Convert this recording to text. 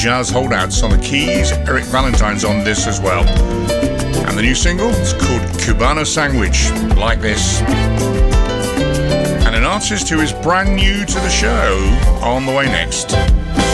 Jazz Holdouts on the keys. Eric Valentine's on this as well. And the new single is called Cubano Sandwich, like this. And an artist who is brand new to the show on the way next.